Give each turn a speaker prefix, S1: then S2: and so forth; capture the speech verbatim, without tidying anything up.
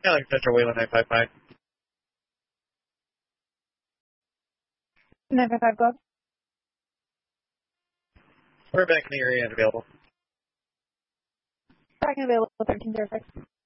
S1: Alec Central Wayland nine five five.
S2: nine five five, go.
S1: We're back in the area and available.
S2: Back available, thirteen zero six.